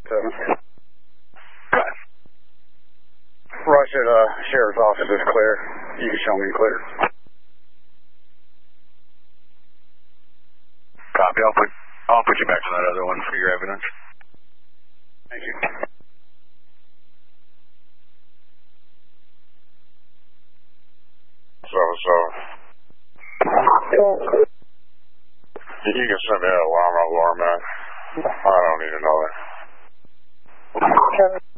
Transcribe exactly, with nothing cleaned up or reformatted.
seven. Rush at uh, Sheriff's Office is clear. You can show me clear. Copy. I'll put, I'll put you back on that other one for your evidence. Thank you. So, so. You can send me an alarm, alarm, man. I don't need to know that.